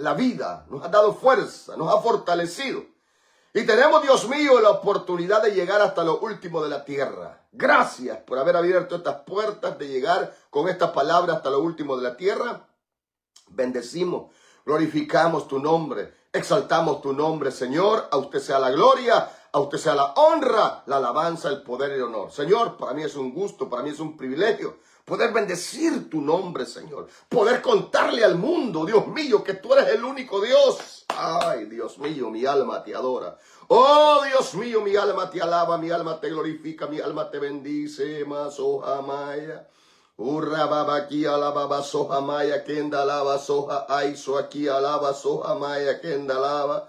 la vida, nos has dado fuerza, nos has fortalecido. Y tenemos, Dios mío, la oportunidad de llegar hasta lo último de la tierra. Gracias por haber abierto estas puertas de llegar con esta palabra hasta lo último de la tierra. Bendecimos, glorificamos tu nombre, exaltamos tu nombre, Señor. A usted sea la gloria, a usted sea la honra, la alabanza, el poder y el honor. Señor, para mí es un gusto, para mí es un privilegio poder bendecir tu nombre, Señor. Poder contarle al mundo, Dios mío, que tú eres el único Dios. Ay, Dios mío, mi alma te adora. Oh, Dios mío, mi alma te alaba, mi alma te glorifica, mi alma te bendice. Masohamaya. Urra baba aquí alaba sohamaya kenda alaba soha aiso aquí alaba sohamaya kenda alaba.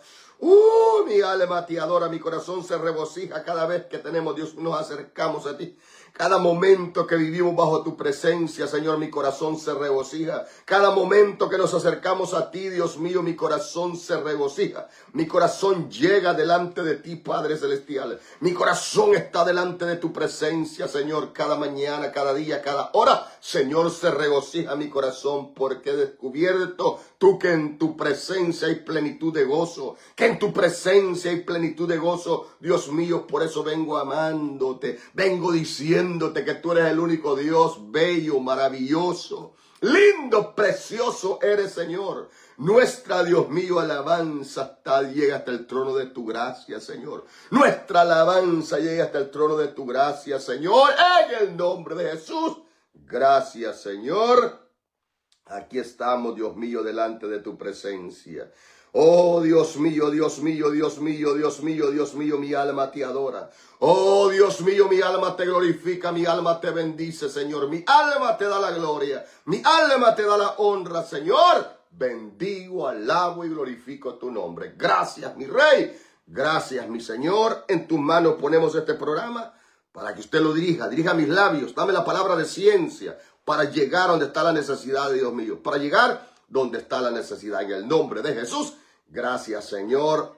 Mi alma te adora, mi corazón se regocija cada vez que tenemos, Dios, nos acercamos a ti. Cada momento que vivimos bajo tu presencia, Señor, mi corazón se regocija. Cada momento que nos acercamos a ti, Dios mío, mi corazón se regocija. Mi corazón llega delante de ti, Padre Celestial. Mi corazón está delante de tu presencia, Señor, cada mañana, cada día, cada hora. Señor, se regocija mi corazón porque he descubierto tú que en tu presencia hay plenitud de gozo. Que en tu presencia hay plenitud de gozo. Dios mío, por eso vengo amándote. Vengo diciéndote que tú eres el único Dios bello, maravilloso, lindo, precioso eres, Señor. Nuestra, Dios mío, alabanza llega hasta el trono de tu gracia, Señor. Nuestra alabanza llega hasta el trono de tu gracia, Señor. En el nombre de Jesús. Gracias, Señor. Aquí estamos, Dios mío, delante de tu presencia. Oh, Dios mío, Dios mío, Dios mío, Dios mío, Dios mío, mi alma te adora. Oh, Dios mío, mi alma te glorifica, mi alma te bendice, Señor. Mi alma te da la gloria, mi alma te da la honra, Señor. Bendigo, alabo y glorifico tu nombre. Gracias, mi Rey. Gracias, mi Señor. En tus manos ponemos este programa para que usted lo dirija. Dirija mis labios. Dame la palabra de ciencia para llegar donde está la necesidad, Dios mío. Para llegar donde está la necesidad. En el nombre de Jesús. Gracias, Señor.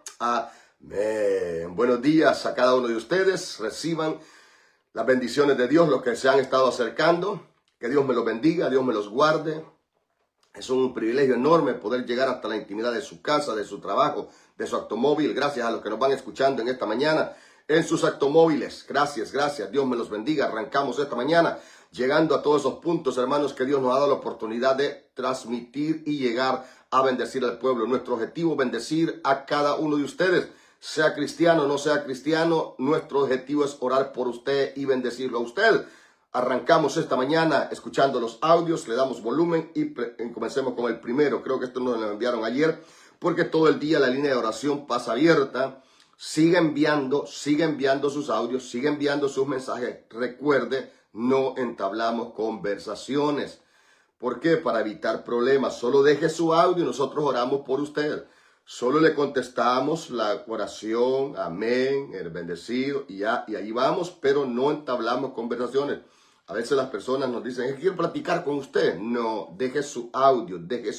Amén. Buenos días a cada uno de ustedes. Reciban las bendiciones de Dios, los que se han estado acercando. Que Dios me los bendiga, Dios me los guarde. Es un privilegio enorme poder llegar hasta la intimidad de su casa, de su trabajo, de su automóvil. Gracias a los que nos van escuchando en esta mañana en sus automóviles. Gracias, gracias. Dios me los bendiga. Arrancamos esta mañana llegando a todos esos puntos, hermanos, que Dios nos ha dado la oportunidad de transmitir y llegar a bendecir al pueblo. Nuestro objetivo es bendecir a cada uno de ustedes. Sea cristiano o no sea cristiano, nuestro objetivo es orar por usted y bendecirlo a usted. Arrancamos esta mañana escuchando los audios, le damos volumen y comencemos con el primero. Creo que esto nos lo enviaron ayer porque todo el día la línea de oración pasa abierta. Sigue enviando sus audios, sigue enviando sus mensajes. Recuerde, no entablamos conversaciones. ¿Por qué? Para evitar problemas. Solo deje su audio y nosotros oramos por usted. Solo le contestamos la oración, amén, el bendecido y ahí vamos, pero no entablamos conversaciones. A veces las personas nos dicen, quiero platicar con usted. No, deje su audio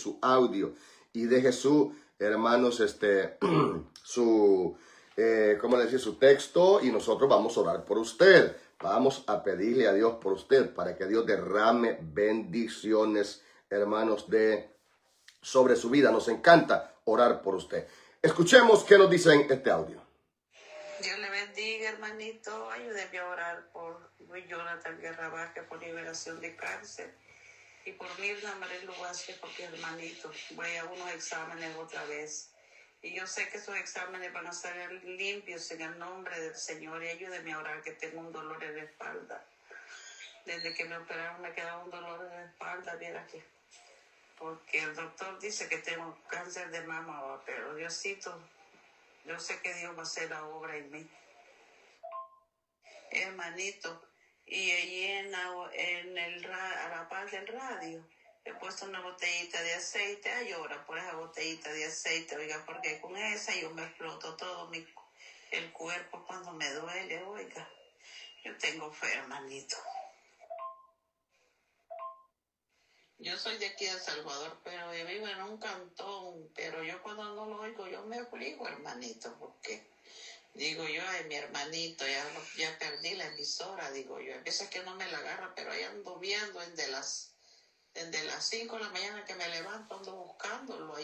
y deje su, hermanos, su texto y nosotros vamos a orar por usted. Vamos a pedirle a Dios por usted para que Dios derrame bendiciones, hermanos, sobre su vida. Nos encanta orar por usted. Escuchemos qué nos dicen este audio. Dios le bendiga, hermanito. Ayúdeme a orar por Luis Jonathan Guerra Vázquez por liberación de cáncer y por Mirna Marelo Vázquez porque, hermanito, voy a unos exámenes otra vez. Y yo sé que esos exámenes van a salir limpios en el nombre del Señor. Y ayúdeme a orar que tengo un dolor en la espalda. Desde que me operaron me quedaba un dolor en la espalda, mira que. Porque el doctor dice que tengo cáncer de mama, pero Diosito, yo sé que Dios va a hacer la obra en mí. Hermanito, y allí a la par del radio he puesto una botellita de aceite. Ay, ora por esa botellita de aceite, oiga, porque con esa yo me exploto todo el cuerpo cuando me duele, oiga. Yo tengo fe, hermanito. Yo soy de aquí de El Salvador, pero yo vivo en un cantón. Pero yo cuando no lo oigo, yo me aflijo, hermanito, porque digo yo, ay, mi hermanito, ya perdí la emisora, digo yo. A veces que no me la agarra, pero ahí ando viendo desde las 5 de la mañana que me levanto, ando buscándolo ahí.